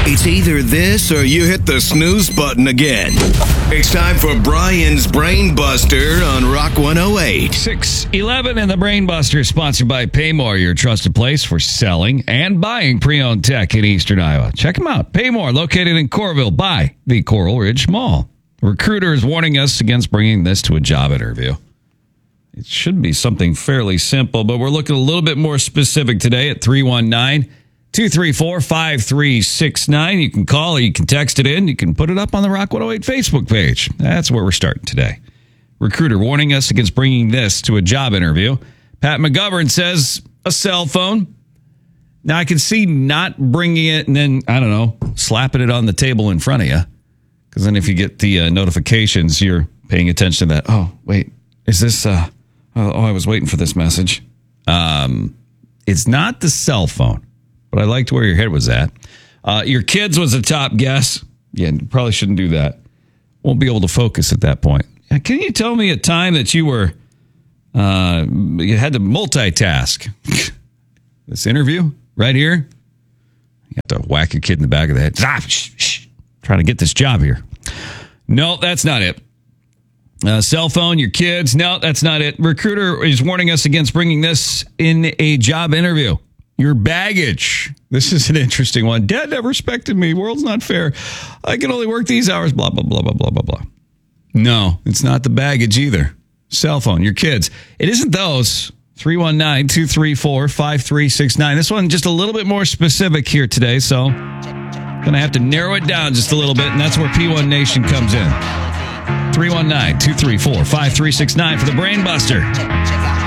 It's either this or you hit the snooze button again. It's time for Brian's Brain Buster on Rock 108. 6:11 in the Brain Buster, sponsored by Paymore, your trusted place for selling and buying pre-owned tech in Eastern Iowa. Check them out. Paymore, located in Coralville by the Coral Ridge Mall. Recruiter is warning us against bringing this to a job interview. It should be something fairly simple, but we're looking a little bit more specific today at 319-234-5369. You can call or you can text it in. You can put it up on the Rock 108 Facebook page. That's where we're starting today. Recruiter warning us against bringing this to a job interview. Pat McGovern says a cell phone. Now, I can see not bringing it and then, I don't know, slapping it on the table in front of you. Because then if you get the notifications, you're paying attention to that. Oh, wait, is this... I was waiting for this message. It's not the cell phone, but I liked where your head was at. Your kids was a top guess. Yeah, probably shouldn't do that. Won't be able to focus at that point. Can you tell me a time that you were, you had to multitask? This interview right here? You have to whack your kid in the back of the head. Trying to get this job here. No, that's not it. Cell phone, your kids. No, that's not it. Recruiter is warning us against bringing this in a job interview. Your baggage. This is an interesting one. Dad never respected me. World's not fair. I can only work these hours. Blah, blah, blah, blah, blah, blah, blah. No, it's not the baggage either. Cell phone, your kids. It isn't those. 319-234-5369. This one just a little bit more specific here today, so going to have to narrow it down just a little bit, and that's where P1 Nation comes in. 319-234-5369 for the Brain Buster.